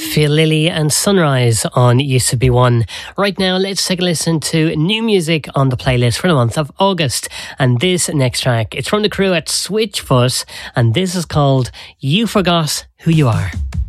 Phil Lilly and Sunrise on Used to Be One. Right now, let's take a listen to new music on the playlist for the month of August. And this next track, it's from the crew at Switchfoot, and this is called You Forgot Who You Are.